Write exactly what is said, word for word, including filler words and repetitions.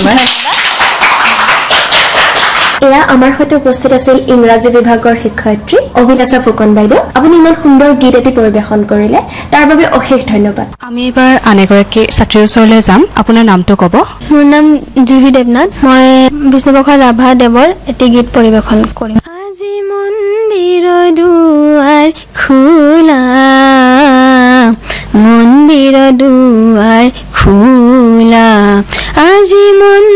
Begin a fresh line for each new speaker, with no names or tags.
ধন্যবাদ
এয়া আমাৰ হয়তো উপস্থিত আছিল ইংৰাজী বিভাগৰ শিক্ষয়িত্ৰী অভিলাষা ফুকন বাইদেউ আপুনি ইমান সুন্দৰ গীত এটি পৰিবেশন কৰিলে তাৰ বাবে অশেষ ধন্যবাদ
আমি এবাৰ আনেগৰাকী ছাত্ৰীৰ ওচৰলৈ যাম আপোনাৰ নামটো ক'ব
মোৰ নাম জুহি দেৱনাথ মই বিষ্ণুপ্ৰসাদ ৰাভা দেৱৰ এটি গীত পৰিবেশন কৰিম আজি মন্দিৰ দুৱাৰ খোলা মন্দিৰ দুৱাৰ খোলা আজি